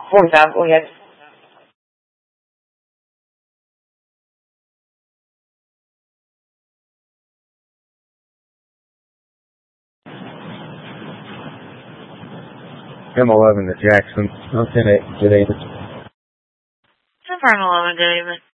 45, go ahead. M11 to Jackson. 10-8 to David. Affirm 11 to David.